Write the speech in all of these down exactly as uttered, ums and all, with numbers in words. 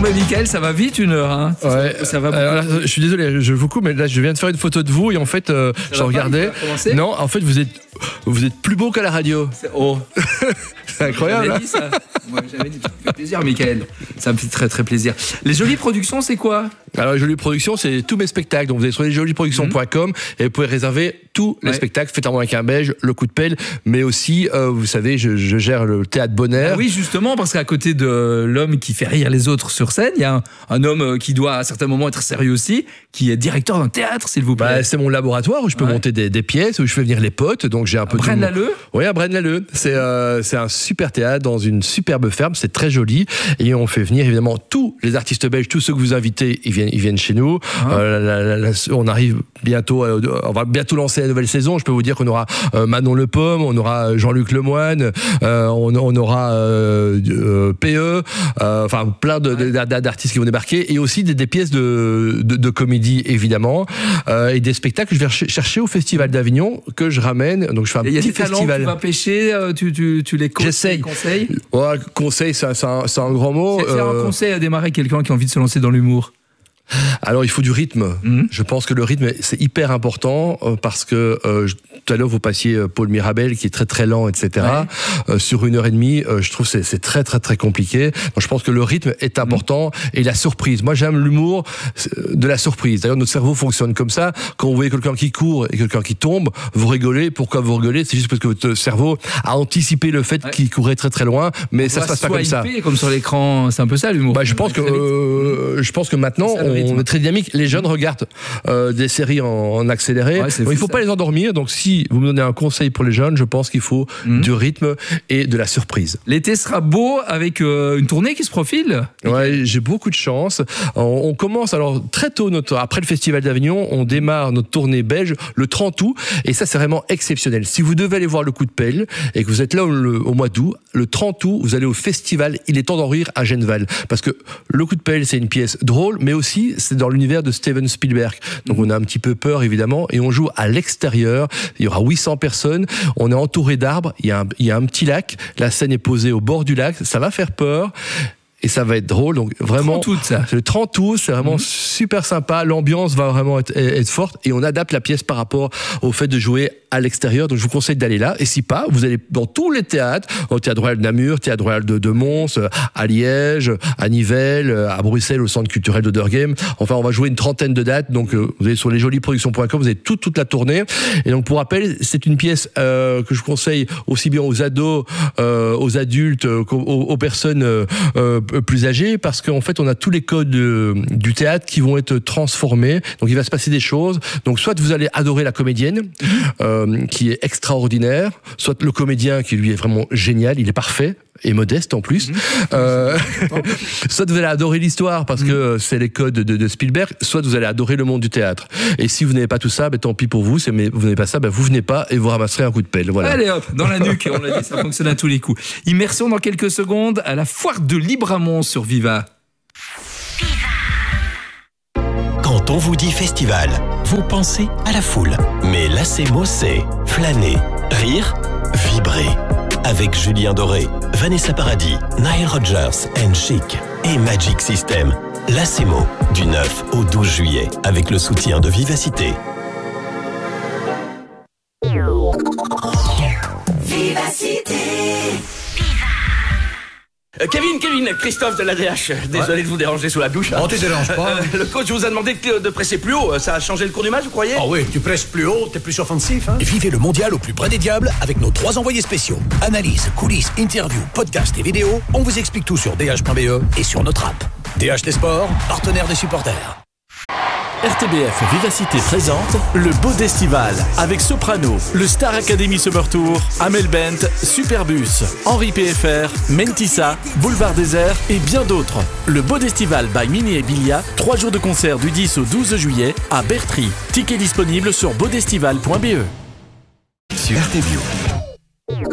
Bon, mais Michael, ça va vite une heure. Hein. Ouais. Ça va. Alors là, je suis désolé, je vous coupe, mais là, je viens de faire une photo de vous et en fait, euh, je regardais. Non, en fait, vous êtes, vous êtes plus beau qu'à la radio. C'est... Oh, c'est incroyable. J'avais dit ça. Moi, j'avais dit, ça me fait plaisir, Michael. Ça me fait très très plaisir. Les Jolies Productions, c'est quoi? Alors, les Jolies Productions, c'est tous mes spectacles. Donc, vous allez sur les jolies productions point com mmh. et vous pouvez réserver tous les ouais. spectacles. Faites un avec un beige, le coup de pelle, mais aussi, euh, vous savez, je, je gère le théâtre Bonheur. Ah oui, justement, parce qu'à côté de l'homme qui fait rire les autres sur scène, il y a un, un homme qui doit à certains moments être sérieux aussi, qui est directeur d'un théâtre, s'il vous plaît. Bah, c'est mon laboratoire où je peux ouais. monter des, des pièces, où je fais venir les potes. Donc, j'ai un peu. Braine-l'Alleud. Oui, à Braine-l'Alleud. C'est euh, c'est un super théâtre dans une superbe ferme. C'est très joli. Et on fait venir évidemment tous les artistes belges, tous ceux que vous invitez, ils viennent, ils viennent chez nous. Ah. Euh, la, la, la, on arrive bientôt, euh, on va bientôt lancer la nouvelle saison. Je peux vous dire qu'on aura euh, Manon Le Pomme, on aura Jean-Luc Lemoine, euh, on, on aura euh, euh, P E, euh, enfin plein de, ouais. de, d'artistes qui vont débarquer et aussi des, des pièces de, de, de comédie évidemment euh, et des spectacles que je vais chercher au Festival d'Avignon que je ramène. Donc je fais un et petit festival. Tu vas pêcher, tu, tu, tu les coaches, J'essaye. Tu les conseilles. Ouais, conseil, c'est, c'est, un, c'est un grand mot. C'est faire euh... un conseil à démarrer quelqu'un qui a envie de se lancer dans l'humour. Alors il faut du rythme. Mmh. Je pense que le rythme c'est hyper important euh, parce que euh, tout à l'heure vous passiez euh, Paul Mirabel qui est très très lent, et cetera. Ouais. Euh, sur une heure et demie, euh, je trouve que c'est, c'est très très très compliqué. Donc je pense que le rythme est important mmh. et la surprise. Moi j'aime l'humour de la surprise. D'ailleurs notre cerveau fonctionne comme ça. Quand vous voyez quelqu'un qui court et quelqu'un qui tombe, vous rigolez. Pourquoi vous rigolez? C'est juste parce que votre cerveau a anticipé le fait ouais. qu'il courait très très loin, mais on ça se passe pas comme ça. Comme sur l'écran, c'est un peu ça l'humour. Bah je pense que euh, je pense que maintenant on on est très dynamique. Les jeunes regardent euh, des séries en, en accéléré. Ouais, donc, il ne faut ça. pas les endormir. Donc, si vous me donnez un conseil pour les jeunes, je pense qu'il faut mmh. du rythme et de la surprise. L'été sera beau avec euh, une tournée qui se profile. Ouais, j'ai beaucoup de chance. On, on commence alors très tôt, notre, après le Festival d'Avignon, on démarre notre tournée belge le trente août. Et ça, c'est vraiment exceptionnel. Si vous devez aller voir le coup de pelle et que vous êtes là au, le, au mois d'août, le trente août, vous allez au festival Il est temps d'en rire à Genneval. Parce que le coup de pelle, c'est une pièce drôle, mais aussi c'est dans l'univers de Steven Spielberg. Donc on a un petit peu peur évidemment et on joue à l'extérieur. Il y aura huit cents personnes. On est entouré d'arbres. Il y a un, il y a un petit lac. La scène est posée au bord du lac. Ça va faire peur. Et ça va être drôle, donc vraiment. trente août, ça. C'est le trente août, c'est vraiment mmh. super sympa. L'ambiance va vraiment être, être forte et on adapte la pièce par rapport au fait de jouer à l'extérieur. Donc je vous conseille d'aller là. Et si pas, vous allez dans tous les théâtres, au Théâtre Royal de Namur, Théâtre Royal de, de Mons, à Liège, à Nivelles, à Bruxelles, au Centre culturel d'Oderghem. Enfin, on va jouer une trentaine de dates. Donc euh, vous allez sur les jolies productions point com, vous avez toute toute la tournée. Et donc pour rappel, c'est une pièce euh, que je conseille aussi bien aux ados, euh, aux adultes, euh, qu'aux aux personnes euh, euh, plus âgés, parce qu'en fait on a tous les codes de, du théâtre qui vont être transformés, donc il va se passer des choses. Donc soit vous allez adorer la comédienne euh, qui est extraordinaire, soit le comédien qui lui est vraiment génial, il est parfait et modeste en plus, mmh. euh, soit vous allez adorer l'histoire parce mmh. que c'est les codes de, de Spielberg, soit vous allez adorer le monde du théâtre. Et si vous n'avez pas tout ça, ben tant pis pour vous, c'est, mais vous n'avez pas ça, ben vous venez pas et vous ramasserez un coup de pelle. Voilà. Allez hop, dans la nuque, on l'a dit, ça fonctionne à tous les coups. Immersion dans quelques secondes à la foire de Libramont sur Viva. Quand on vous dit festival, vous pensez à la foule. Mais là, c'est mot, c'est flâner, rire, vibrer. Avec Julien Doré, Vanessa Paradis, Nile Rodgers and Chic et Magic System. L'Acemo, du neuf au douze juillet, avec le soutien de Vivacité. Vivacité. Euh, Kevin, Kevin, Christophe de l'A D H. Désolé ouais. de vous déranger sous la douche. Non, tu te déranges pas. Euh, le coach vous a demandé de presser plus haut. Ça a changé le cours du match, vous croyez? Ah oui, tu presses plus haut, t'es plus offensif. Hein. Vivez le mondial au plus près des diables avec nos trois envoyés spéciaux. Analyse, coulisses, interviews, podcasts et vidéos. On vous explique tout sur d h point b e et sur notre app. D H des sports, partenaire des supporters. R T B F Vivacité présente le Bodestival avec Soprano, le Star Academy Summer Tour, Amel Bent, Superbus, Henri P F R, Mentissa, Boulevard Désert et bien d'autres. Le Bodestival by Mini et Bilia, trois jours de concert du dix au douze juillet à Bertry. Tickets disponibles sur bodestival point b e. Sur R T Bio.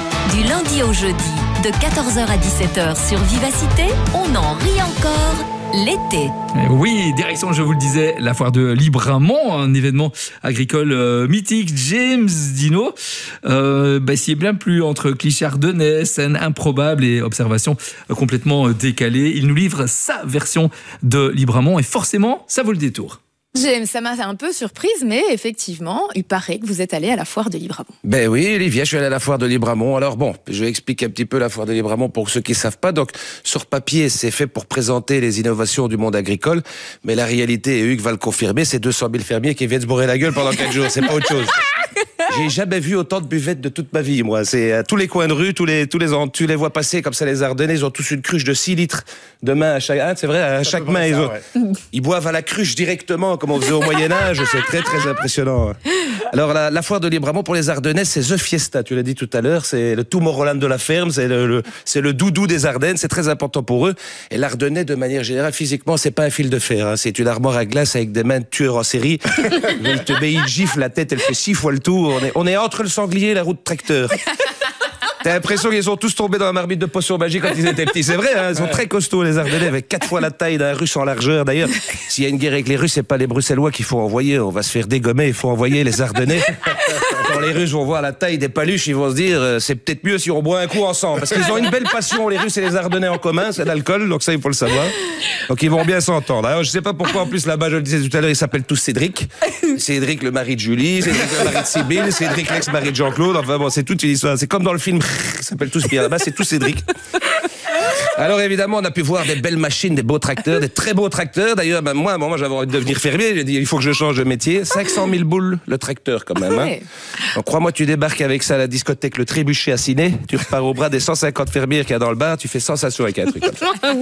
Du lundi au jeudi, de quatorze heures à dix-sept heures sur Vivacité, on en rit encore l'été. Eh oui, direction, je vous le disais, la foire de Libramont, un événement agricole euh, mythique. James Dino euh, bah, s'y est bien plu entre clichés ardennais, scènes improbables et observations euh, complètement euh, décalées. Il nous livre sa version de Libramont et forcément, ça vaut le détour. James, ça m'a un peu surprise, mais effectivement, il paraît que vous êtes allé à la foire de Libramont. Ben oui, Olivia, je suis allé à la foire de Libramont. Alors bon, je vais expliquer un petit peu la foire de Libramont pour ceux qui ne savent pas. Donc, sur papier, c'est fait pour présenter les innovations du monde agricole, mais la réalité, et Hugues va le confirmer, c'est deux cent mille fermiers qui viennent se bourrer la gueule pendant quatre jours. C'est pas autre chose. J'ai jamais vu autant de buvettes de toute ma vie, moi. C'est à tous les coins de rue, tous les, tous les ans, tu les vois passer comme ça, les Ardennais, ils ont tous une cruche de six litres de main à chaque, ah, c'est vrai, à chaque main, ils ont, ça, ouais. Ils boivent à la cruche directement, comme on faisait au Moyen-Âge. C'est très, très impressionnant. Alors, la, la foire de Libramont pour les Ardennais, c'est The Fiesta, tu l'as dit tout à l'heure, c'est le Tomorrowland de la ferme, c'est le, le, c'est le doudou des Ardennes, c'est très important pour eux. Et l'Ardennais, de manière générale, physiquement, c'est pas un fil de fer, hein. C'est une armoire à glace avec des mains de tueurs en série. Il te met, il gifle la tête, elle fait six fois le tour. On est, on est entre le sanglier et la roue de tracteur. T'as l'impression qu'ils sont tous tombés dans la marmite de potion magique quand ils étaient petits. C'est vrai, hein, ils sont très costauds, les Ardennais, avec quatre fois la taille d'un Russe en largeur. D'ailleurs, s'il y a une guerre avec les Russes, c'est pas les Bruxellois qu'il faut envoyer. On va se faire dégommer, il faut envoyer les Ardennais. Quand les Russes vont voir la taille des paluches, ils vont se dire, euh, c'est peut-être mieux si on boit un coup ensemble. Parce qu'ils ont une belle passion, les Russes et les Ardennais en commun, c'est l'alcool, donc ça, il faut le savoir. Donc ils vont bien s'entendre. Alors, je sais pas pourquoi, en plus, là-bas, je le disais tout à l'heure, ils s'appellent tous Cédric. Cédric, le mari de Julie, Cédric, le mari de Sibylle, Cédric, l'ex-mari de Jean-Claude. Enfin bon, c'est toute une histoire. C'est comme dans le film, ils s'appellent tous bien là-bas, c'est tout Cédric. Alors évidemment, on a pu voir des belles machines, des beaux tracteurs, des très beaux tracteurs. D'ailleurs, ben, moi, moi, j'avais envie de devenir fermier. J'ai dit, il faut que je change de métier. cinq cent mille boules le tracteur quand même. Hein. Ouais. Donc crois-moi, tu débarques avec ça à la discothèque Le Trébuchet à Ciné. Tu repars au bras des cent cinquante fermiers qu'il y a dans le bar. Tu fais sensation avec un truc comme ça.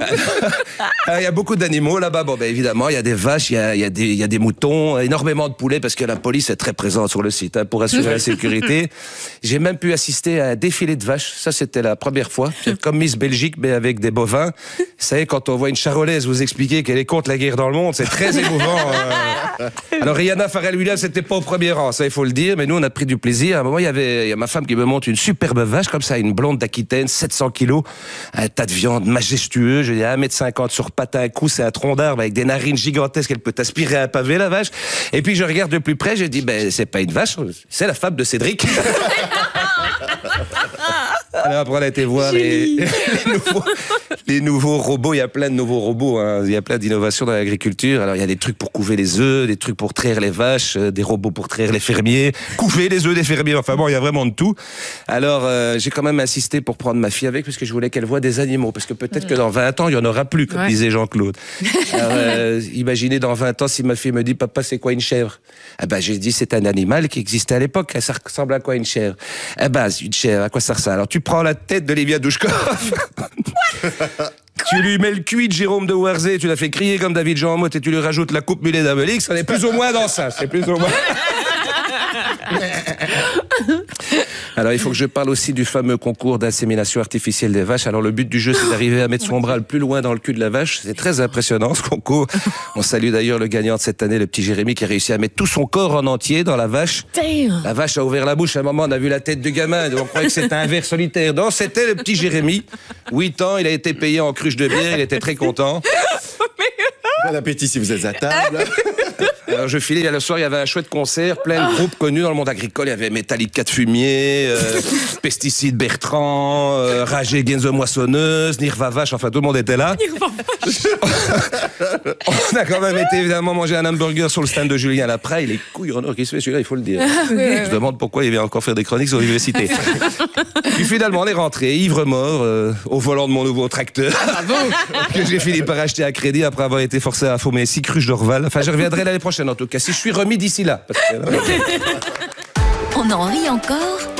Il y a beaucoup d'animaux là-bas. Bon, ben évidemment, il y a des vaches, il y a, il y a des, il y a des moutons, énormément de poulets parce que la police est très présente sur le site hein, pour assurer la sécurité. J'ai même pu assister à un défilé de vaches. Ça, c'était la première fois. C'est comme Miss Belgique, mais avec des bovins. Vous savez, quand on voit une Charolaise vous expliquer qu'elle est contre la guerre dans le monde, c'est très émouvant. Euh... Alors, Rihanna Farrell-Williams, c'était pas au premier rang, ça, il faut le dire, mais nous, on a pris du plaisir. À un moment, il y avait, il y a ma femme qui me montre une superbe vache, comme ça, une blonde d'Aquitaine, sept cents kilos, un tas de viande majestueux, je dis un mètre cinquante sur patin, un coup, c'est un tronc d'arbre avec des narines gigantesques, elle peut aspirer un pavé, la vache. Et puis, je regarde de plus près, je dis, ben, c'est pas une vache, c'est la femme de Cédric. Alors après on a été voir les, les, nouveaux, les nouveaux robots, il y a plein de nouveaux robots, hein. Il y a plein d'innovations dans l'agriculture. Alors il y a des trucs pour couver les œufs, des trucs pour traire les vaches, euh, des robots pour traire les fermiers, couver les œufs des fermiers, enfin bon, il y a vraiment de tout. Alors euh, j'ai quand même insisté pour prendre ma fille avec parce que je voulais qu'elle voie des animaux, parce que peut-être que dans vingt ans, il n'y en aura plus, comme ouais. disait Jean-Claude. Alors euh, imaginez dans vingt ans si ma fille me dit, papa, c'est quoi une chèvre? Ah ben j'ai dit, c'est un animal qui existait à l'époque, ça ressemble à quoi une chèvre? Ah ben une chèvre, à quoi ça ressemble? Alors tu prends la tête de Livia Douchkov. Tu lui mets le cuit de Jérôme de Warzé, tu l'as fait crier comme David Jean Motte et tu lui rajoutes la coupe mulet d'Abelix, on est plus ou moins dans ça, c'est plus ou moins. Alors il faut que je parle aussi du fameux concours d'insémination artificielle des vaches. Alors le but du jeu, c'est d'arriver à mettre son bras le plus loin dans le cul de la vache. C'est très impressionnant ce concours. On salue d'ailleurs le gagnant de cette année, le petit Jérémy, qui a réussi à mettre tout son corps en entier dans la vache. Damn. La vache a ouvert la bouche. À un moment, on a vu la tête du gamin. On croyait que c'était un ver solitaire. Non, c'était le petit Jérémy. huit ans, il a été payé en cruche de bière. Il était très content. Bon appétit si vous êtes à table. Alors je filais, le soir, il y avait un chouette concert, plein de groupes connus dans le monde agricole. Il y avait Metallica de Fumier, euh, Pesticides Bertrand, euh, Ragé Genzo Moissonneuse, Nirva Vache, enfin tout le monde était là. On a quand même été évidemment manger un hamburger sur le stand de Julien Lapraille. Les couilles, Renaud, qui se fait celui-là, il faut le dire. Je se demande pourquoi il vient encore faire des chroniques sur l'université. Puis finalement, on est rentré, ivre-mort, euh, au volant de mon nouveau tracteur. Que j'ai fini par acheter à crédit après avoir été forcé à affaumer six cruches d'Orval. Enfin, je reviendrai l'année prochaine en tout cas, si je suis remis d'ici là. Parce que... On en rit encore